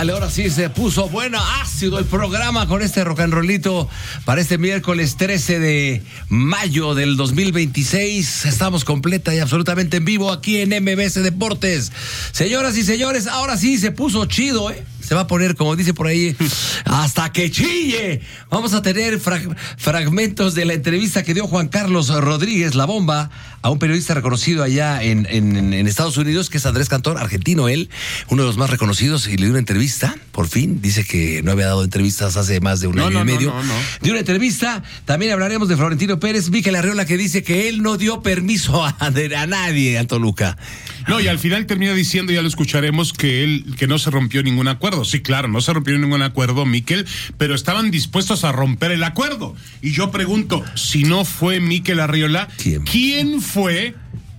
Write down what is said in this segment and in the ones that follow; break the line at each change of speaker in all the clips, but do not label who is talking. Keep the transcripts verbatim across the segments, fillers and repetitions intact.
Ándale, ahora sí se puso bueno, ácido el programa con este rock and rollito para este miércoles trece de mayo del dos mil veintiséis. Estamos completa y absolutamente en vivo aquí en M B S Deportes. Señoras y señores, ahora sí se puso chido, ¿eh? Se va a poner, como dice por ahí, hasta que chille. Vamos a tener frag- fragmentos de la entrevista que dio Juan Carlos Rodríguez, La Bomba, a un periodista reconocido allá en, en, en Estados Unidos, que es Andrés Cantor, argentino él, uno de los más reconocidos, y le dio una entrevista, por fin. Dice que no había dado entrevistas hace más de un
no,
año
no,
y medio.
No, no, no.
Dio una entrevista. También hablaremos de Florentino Pérez, Mikel Arriola, que dice que él no dio permiso a, a nadie a Toluca.
No, y al final termina diciendo, ya lo escucharemos, que él, que no se rompió ningún acuerdo. Sí, claro, no se rompió ningún acuerdo, Mikel, pero estaban dispuestos a romper el acuerdo. Y yo pregunto, si no fue Mikel Arriola,
¿quién,
¿quién fue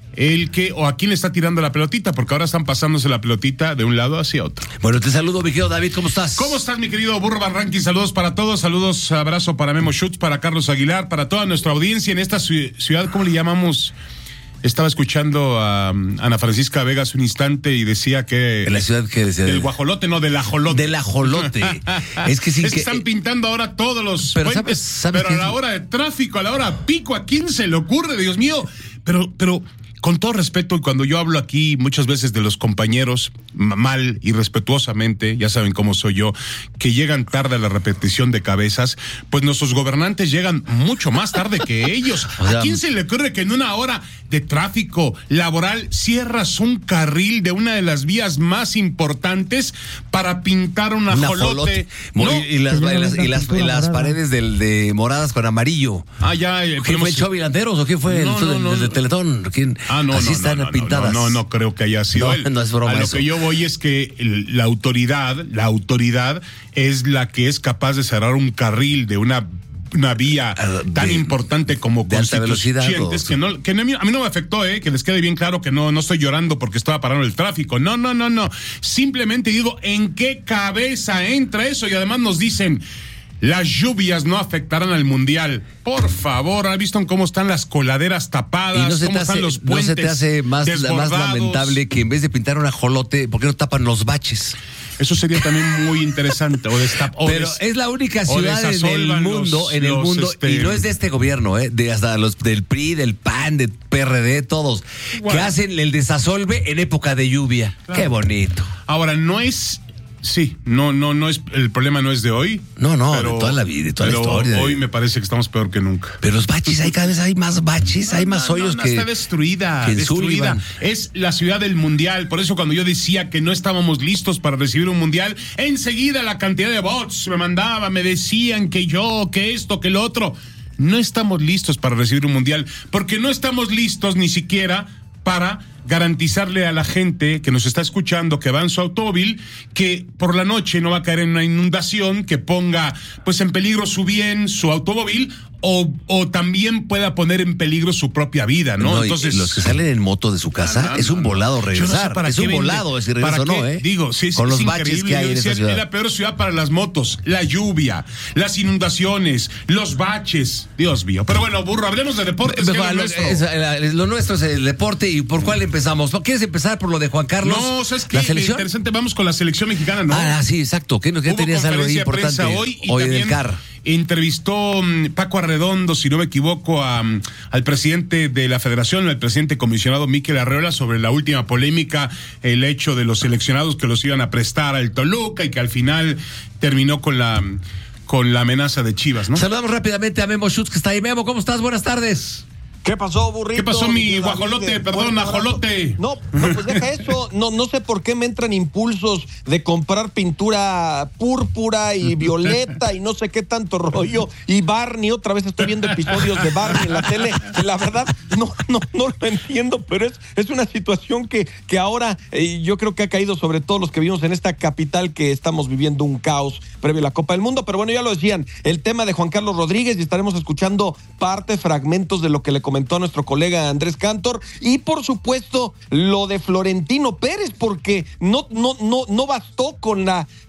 el que, o a quién le está tirando la pelotita? Porque ahora están pasándose la pelotita de un lado hacia otro.
Bueno, te saludo, mi querido David, ¿cómo estás?
¿Cómo estás, mi querido Burro Van Ranking? Saludos para todos, saludos, abrazo para Memo Schutz, para Carlos Aguilar, para toda nuestra audiencia en esta ciudad, ¿cómo le llamamos? Estaba escuchando a Ana Francisca Vega hace un instante y decía que...
¿En la ciudad que decía?
Del guajolote, no, del ajolote.
Del ajolote. Es que sí
es que,
que
están pintando ahora todos los
pero
puentes,
¿sabes, sabes
pero a la hora de tráfico, a la hora pico, ¿a quién se le ocurre, Dios mío? Pero, pero... Con todo respeto, cuando yo hablo aquí muchas veces de los compañeros, mal y respetuosamente, ya saben cómo soy yo, que llegan tarde a la repetición de cabezas, pues nuestros gobernantes llegan mucho más tarde que ellos. O sea, ¿a quién se le ocurre que en una hora de tráfico laboral cierras un carril de una de las vías más importantes para pintar un ajolote?
No, y, y, las, y, las, y, las, y las paredes del, de moradas con amarillo.
Ah, ya.
¿Quién podemos... fue el Chovy Landeros o quién fue
no,
el,
no,
el,
no,
el de Teletón? ¿Quién?
Ah, no,
Así
no,
están
no, no,
pintadas.
No, no, no creo que haya sido
no,
él.
No es broma.
A lo
eso.
que yo voy es que el, la autoridad, la autoridad es la que es capaz de cerrar un carril de una una vía uh, tan de, importante como
de alta velocidad,
que no, que no, a mí no me afectó, eh, que les quede bien claro que no, no estoy llorando porque estaba parando el tráfico. No, no, no, no. Simplemente digo, ¿en qué cabeza entra eso? Y además nos dicen, las lluvias no afectarán al mundial. Por favor, ¿has visto cómo están las coladeras tapadas?
¿Y no se
cómo
te hace,
están los puentes
no se te hace más, más lamentable que en vez de pintar un ajolote, ¿por qué no tapan los baches?
Eso sería también muy interesante. O destap- o
Pero
des-
es la única ciudad en el mundo,
los,
en el
los,
mundo,
este...
y no es de este gobierno, eh, de hasta los del P R I, del P A N, del P R D, todos, bueno, que hacen el desasolve en época de lluvia. Claro. Qué bonito.
Ahora, no es... Sí, no, no, no es, el problema no es de hoy.
No, no,
pero,
de toda la vida, de toda
pero
la historia.
Hoy me parece que estamos peor que nunca.
Pero los baches, hay cada vez hay más baches, hay más
no,
hoyos
no, no,
que.
Está destruida,
que
destruida. Es la ciudad del mundial. Por eso cuando yo decía que no estábamos listos para recibir un mundial, enseguida la cantidad de bots me mandaban, me decían que yo, que esto, que lo otro. No estamos listos para recibir un mundial, porque no estamos listos ni siquiera para garantizarle a la gente que nos está escuchando, que va en su automóvil, que por la noche no va a caer en una inundación que ponga pues en peligro su bien, su automóvil, o, o también pueda poner en peligro su propia vida, ¿no?
no
Entonces,
los que salen en moto de su casa, no, no, es un volado regresar, no sé es un vende, volado si regreso no, ¿eh?
Digo, sí,
con
es
los baches que hay en esa ciudad.
Es la peor ciudad para las motos, la lluvia, las inundaciones, los baches, Dios mío. Pero bueno, Burro, hablemos de deportes.
Lo, lo, es, lo nuestro es el deporte, y ¿por cuál empezamos? ¿Quieres empezar por lo de Juan Carlos?
No, ¿sabes qué?
¿La selección?
Interesante, vamos con la selección mexicana, ¿no?
Ah, sí, exacto. ¿Qué, qué tenías algo ahí importante
hoy, y
hoy
también
del C A R?
Entrevistó um, Paco Arredondo, si no me equivoco, a, um, al presidente de la federación, al presidente comisionado Mikel Arriola, sobre la última polémica, el hecho de los seleccionados que los iban a prestar al Toluca y que al final terminó con la, con la amenaza de Chivas, ¿no?
Saludamos rápidamente a Memo Schutz, que está ahí. Memo, ¿cómo estás? Buenas tardes.
¿Qué pasó, burrito?
¿Qué pasó, mi guajolote? Perdón, ajolote.
No, no, pues deja eso. No, no sé por qué me entran impulsos de comprar pintura púrpura y violeta y no sé qué tanto rollo. Y Barney, otra vez estoy viendo episodios de Barney en la tele. La verdad, no, no, no lo entiendo, pero es, es una situación que, que ahora eh, yo creo que ha caído sobre todos los que vivimos en esta capital, que estamos viviendo un caos previo a la Copa del Mundo. Pero bueno, ya lo decían, el tema de Juan Carlos Rodríguez, y estaremos escuchando parte, fragmentos de lo que le comentó a nuestro colega Andrés Cantor, y por supuesto lo de Florentino Pérez, porque no, no, no, no bastó con la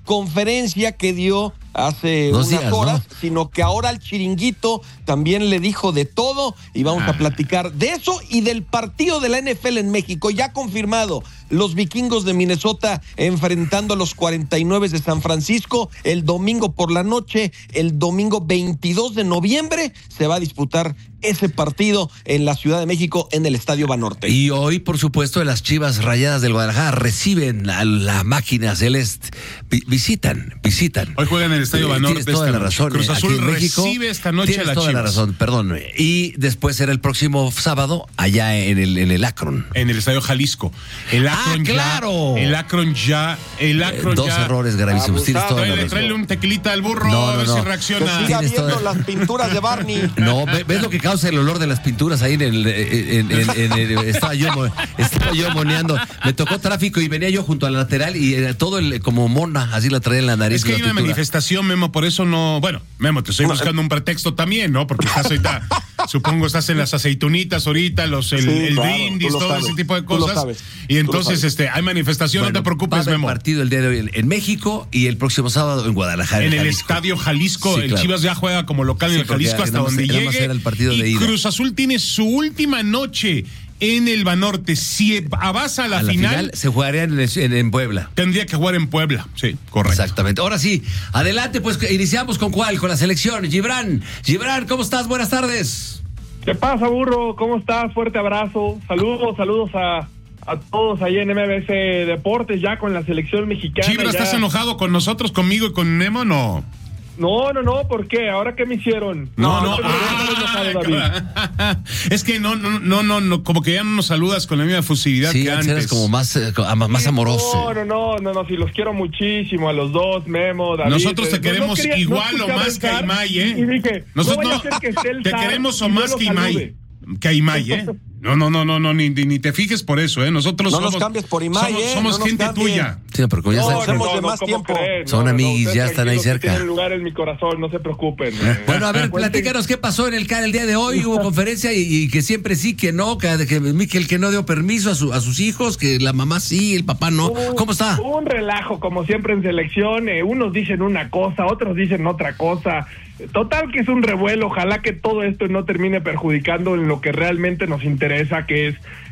conferencia que dio hace
Dos
unas
días,
horas,
¿no?
sino que ahora al Chiringuito también le dijo de todo y vamos ah. a platicar de eso y del partido de la N F L en México, ya confirmado. Los vikingos de Minnesota enfrentando a los cuarenta y nueve de San Francisco el domingo por la noche, el domingo veintidós de noviembre se va a disputar ese partido en la Ciudad de México en el Estadio Banorte.
Y hoy, por supuesto, las Chivas Rayadas del Guadalajara reciben a la máquina celeste, Vi- visitan, visitan.
Hoy juegan en el Estadio Banorte.
Tienes toda la razón.
Cruz Azul
Aquí en México,
recibe esta noche
tienes
a la
toda
Chivas.
la razón, perdón. Y después será el próximo sábado allá en el, en el Akron.
En el Estadio Jalisco. El Akron
¡Ah, claro!
Ya, el Akron ya, el Akron
eh, Dos
ya.
errores gravísimos. Tienes toda la
Tráele,
razón.
tráele un tequilita al burro,
No, no,
a ver
no.
si reacciona.
Que siga
Tienes
viendo
toda-
las pinturas de Barney.
No, ¿ves ves lo que causa el olor de las pinturas ahí en el... En, en- en- en el- estaba, yo, mo- estaba yo moneando. Me tocó tráfico y venía yo junto a la lateral y era todo el, como mona, así la traía en la nariz.
Es que
la
hay una
pintura.
manifestación, Memo, por eso no... Bueno, Memo, te estoy buscando un pretexto también, ¿no? Porque estás ahorita, supongo estás en las aceitunitas ahorita, los el,
Sí,
el
claro,
brindis,
tú lo
todo
sabes,
ese tipo de
tú lo
cosas.
sabes,
Y
tú lo
entonces,
sabes.
este, hay manifestación,
Bueno,
no te
va a
preocupes,
haber
Memo.
partido el día de hoy en, en México y el próximo sábado en Guadalajara.
En el
Jalisco.
Estadio Jalisco,
Sí,
el
claro.
Chivas ya juega como local en
Sí,
el
porque
Jalisco hasta
nada más-
donde
nada más
llegue.
era el partido
y
de ida.
Cruz Azul tiene su última noche en el Banorte. Si avanza a la,
A la
final,
final se jugaría en, el- en, en Puebla.
tendría que jugar en Puebla. Sí, correcto.
Exactamente. Ahora sí, adelante, pues iniciamos con cuál, con la selección. Gibran, Gibran, ¿cómo estás? Buenas tardes.
¿Qué pasa, burro? ¿Cómo estás? Fuerte abrazo. Saludos, saludos a, a todos ahí en M B S Deportes, ya con la selección mexicana.
Chibra,
ya...
¿estás enojado con nosotros, conmigo y con Nemo? No.
No, no, no, ¿por qué? ¿Ahora qué me hicieron?
No, no.
te deberías estar enojado, David.
Es que no, no, no, no, no, como que ya no nos saludas con la misma fusividad
Sí,
que
antes
antes.
eras como más, eh, más amoroso.
No, no, no, no, no, sí, los quiero muchísimo a los dos, Memo, David.
Nosotros te
No,
queremos
quería-
igual o
escuché
más que a
avanzar
Imai, ¿eh?
Y dije,
Nosotros
no
no,
vaya a ser que esté el
te
zar
queremos o
y no
más
lo
que Imai.
salude.
Que a Imai, ¿eh? No, no, no, no, no, ni, ni te fijes por eso, ¿eh? Nosotros
No
somos,
nos cambies por Imai,
somos,
¿eh?
somos
No nos
gente
cambies.
tuya.
Sí, pero como ya
No,
sabes-
somos de más
¿cómo
tiempo.
creen?
Son amiguis,
ustedes
ya están ahí
tranquilos, que
cerca.
Tienen lugar en mi corazón, no se preocupen.
Bueno, a ver,
Cuenten-
platícanos qué pasó en el C A R el día de hoy. Hubo conferencia y, y que siempre sí, que no, que, que Miquel que no dio permiso a, su, a sus hijos, que la mamá sí, el papá no.
Hubo-
¿Cómo está?
hubo un relajo, como siempre en selección. Eh, unos dicen una cosa, otros dicen otra cosa. Total que es un revuelo. Ojalá que todo esto no termine perjudicando en lo que realmente nos interesa, que es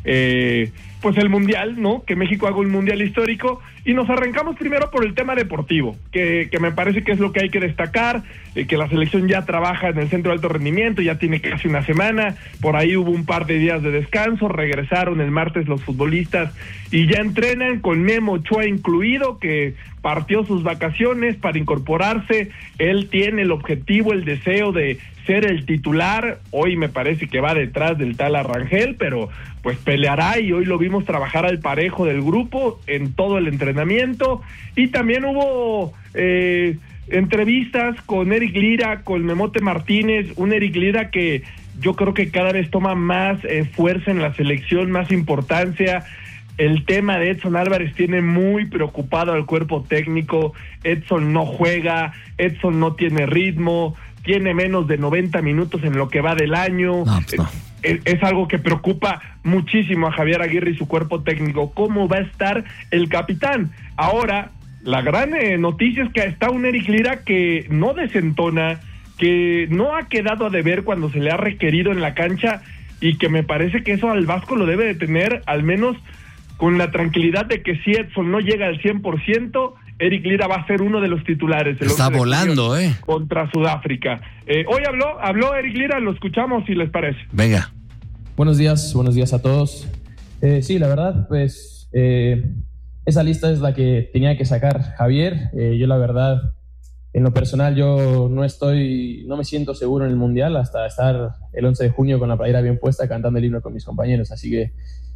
eh, pues el mundial, ¿no? Que México haga un mundial histórico. Y nos arrancamos primero por el tema deportivo, que, que me parece que es lo que hay que destacar, eh, que la selección ya trabaja en el centro de alto rendimiento, ya tiene casi una semana, por ahí hubo un par de días de descanso, regresaron el martes los futbolistas y ya entrenan con Memo Ochoa incluido, que partió sus vacaciones para incorporarse. Él tiene el objetivo, el deseo de ser el titular. Hoy me parece que va detrás del tal Arrangel, pero pues peleará, y hoy lo vimos trabajar al parejo del grupo en todo el entrenamiento. Y también hubo eh, entrevistas con Eric Lira, con Memote Martínez, un Eric Lira que yo creo que cada vez toma más eh, fuerza en la selección, más importancia. El tema de Edson Álvarez tiene muy preocupado al cuerpo técnico. Edson no juega, Edson no tiene ritmo, tiene menos de noventa minutos en lo que va del año.
No, pues no.
Es, es algo que preocupa muchísimo a Javier Aguirre y su cuerpo técnico. ¿Cómo va a estar el capitán? Ahora, la gran eh, noticia es que está un Eric Lira que no desentona, que no ha quedado a deber cuando se le ha requerido en la cancha, y que me parece que eso al Vasco lo debe de tener al menos con la tranquilidad de que si Edson no llega al cien por ciento, Eric Lira va a ser uno de los titulares. El
Está
once de
volando,
junio
¿eh?
Contra Sudáfrica. Eh, hoy habló, habló Eric Lira, lo escuchamos si les parece.
Venga.
Buenos días, buenos días a todos. Eh, sí, la verdad, pues eh, esa lista es la que tenía que sacar Javier. Eh, yo la verdad, en lo personal, yo no estoy, no me siento seguro en el Mundial hasta estar el once de junio con la playera bien puesta cantando el himno con mis compañeros. Así que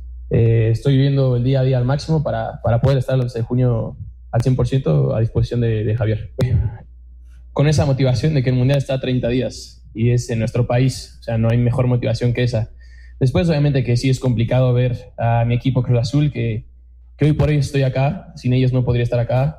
eh, estoy viviendo el día a día al máximo para, para poder estar el once de junio al cien por ciento a disposición de, de Javier. Con esa motivación de que el Mundial está a treinta días y es en nuestro país, o sea, no hay mejor motivación que esa. Después, obviamente, que sí es complicado ver a mi equipo Cruz Azul, que, que hoy por hoy estoy acá, sin ellos no podría estar acá.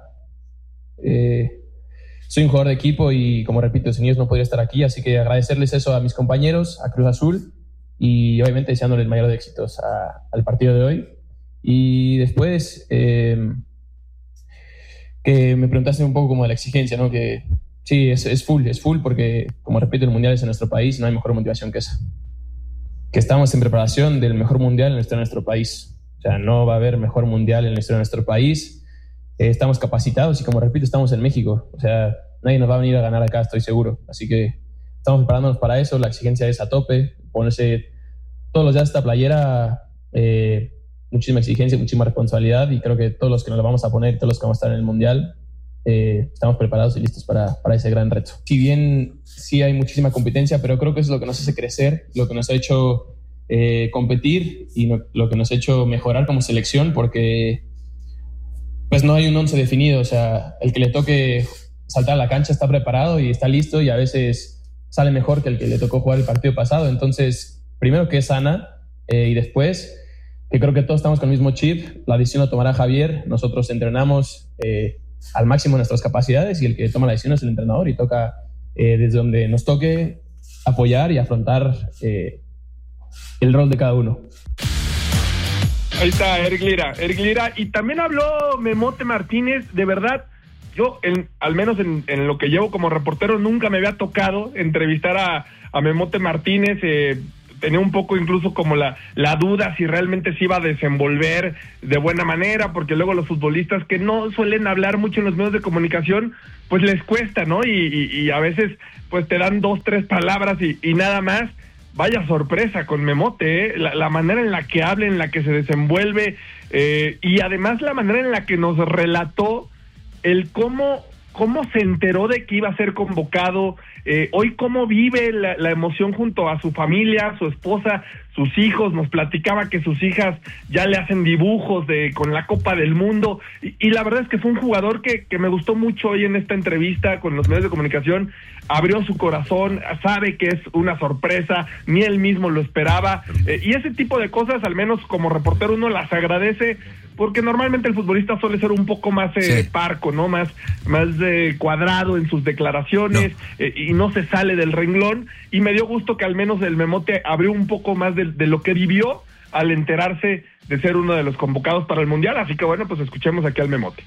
Eh, soy un jugador de equipo y, como repito, sin ellos no podría estar aquí, así que agradecerles eso a mis compañeros, a Cruz Azul, y obviamente deseándoles el mayor de éxitos a, al partido de hoy. Y después, eh, que me preguntaste un poco como de la exigencia, ¿no? Que sí, es, es full, es full porque, como repito, el Mundial es en nuestro país, no hay mejor motivación que esa. Que estamos en preparación del mejor Mundial en la historia de nuestro país. O sea, no va a haber mejor Mundial en la historia de nuestro país. Eh, estamos capacitados y, como repito, estamos en México. O sea, nadie nos va a venir a ganar acá, estoy seguro. Así que estamos preparándonos para eso, la exigencia es a tope, ponerse todos los días esta playera, eh, muchísima exigencia, muchísima responsabilidad, y creo que todos los que nos la vamos a poner, todos los que vamos a estar en el Mundial, eh, estamos preparados y listos para, para ese gran reto. Si bien sí hay muchísima competencia, pero creo que es lo que nos hace crecer, lo que nos ha hecho eh, competir y no, lo que nos ha hecho mejorar como selección, porque pues no hay un once definido. O sea, el que le toque saltar a la cancha está preparado y está listo, y a veces sale mejor que el que le tocó jugar el partido pasado. Entonces, primero que es sana, eh, y después que creo que todos estamos con el mismo chip. La decisión la tomará Javier, nosotros entrenamos eh, al máximo nuestras capacidades, y el que toma la decisión es el entrenador, y toca eh, desde donde nos toque apoyar y afrontar eh, el rol de cada uno.
Ahí está Eric Lira, Eric Lira, y también habló Memote Martínez. De verdad, yo, en, al menos en, en lo que llevo como reportero, nunca me había tocado entrevistar a, a Memote Martínez. Eh, tenía un poco incluso como la, la duda si realmente se iba a desenvolver de buena manera, porque luego los futbolistas que no suelen hablar mucho en los medios de comunicación, pues les cuesta, ¿no? Y, y, y a veces pues te dan dos, tres palabras y, y nada más. Vaya sorpresa con Memote, ¿eh? la, la manera en la que habla, en la que se desenvuelve, eh, y además la manera en la que nos relató el cómo, cómo se enteró de que iba a ser convocado, eh, hoy cómo vive la, la emoción junto a su familia, su esposa, sus hijos. Nos platicaba que sus hijas ya le hacen dibujos de con la Copa del Mundo, y, y la verdad es que fue un jugador que, que me gustó mucho hoy en esta entrevista con los medios de comunicación. Abrió su corazón, sabe que es una sorpresa, ni él mismo lo esperaba, eh, y ese tipo de cosas, al menos como reportero, uno las agradece, porque normalmente el futbolista suele ser un poco más eh, sí. parco, ¿no? Más, más eh, cuadrado en sus declaraciones, no. Eh, y no se sale del renglón, y me dio gusto que al menos el Memote abrió un poco más de, de lo que vivió al enterarse de ser uno de los convocados para el Mundial. Así que bueno, pues escuchemos aquí al Memote.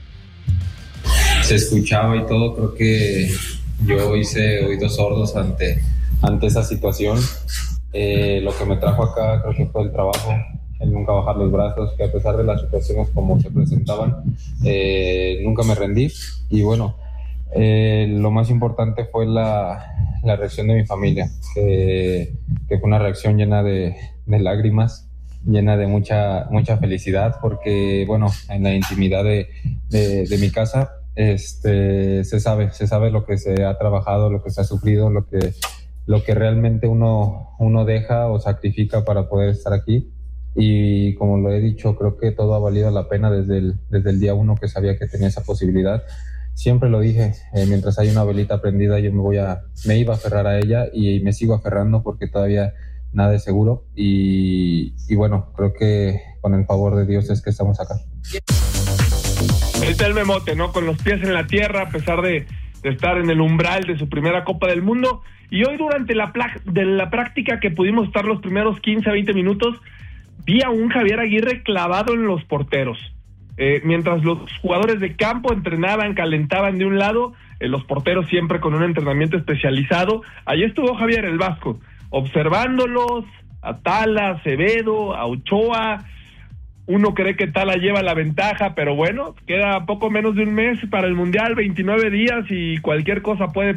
Se escuchaba y todo, creo que yo hice oídos sordos ante, ante esa situación. Eh, lo que me trajo acá creo que fue el trabajo, el nunca bajar los brazos, que a pesar de las situaciones como se presentaban, eh, nunca me rendí. Y bueno, eh, lo más importante fue la, la reacción de mi familia, que, que fue una reacción llena de, de lágrimas, llena de mucha, mucha felicidad, porque bueno, en la intimidad de, de, de mi casa, Este, se sabe, se sabe lo que se ha trabajado, lo que se ha sufrido, lo que, lo que realmente uno, uno deja o sacrifica para poder estar aquí. Y como lo he dicho, creo que todo ha valido la pena desde el, desde el día uno que sabía que tenía esa posibilidad. Siempre lo dije, eh, mientras hay una velita prendida, yo me voy a, me iba a aferrar a ella, y me sigo aferrando porque todavía nada es seguro. Y, y bueno, creo que con el favor de Dios es que estamos acá.
Ahí está el Memote, ¿no? Con los pies en la tierra, a pesar de, de estar en el umbral de su primera Copa del Mundo. Y hoy durante la, pla- de la práctica que pudimos estar los primeros quince a veinte minutos, vi a un Javier Aguirre clavado en los porteros. Eh, mientras los jugadores de campo entrenaban, calentaban de un lado, eh, los porteros siempre con un entrenamiento especializado. Ahí estuvo Javier el Vasco, observándolos, a Tala, a Acevedo, a Ochoa. Uno cree que Tala lleva la ventaja, pero bueno, queda poco menos de un mes para el Mundial, veintinueve días, y cualquier cosa puede